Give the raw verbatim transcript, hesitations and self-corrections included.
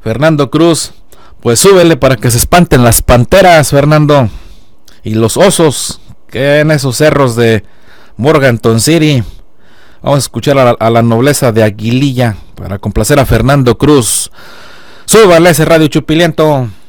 Fernando Cruz, pues súbele para que se espanten las panteras, Fernando, y los osos que en esos cerros de Morganton City. Vamos a escuchar a la, a la nobleza de Aguililla para complacer a Fernando Cruz. Súbale ese radio chupiliento.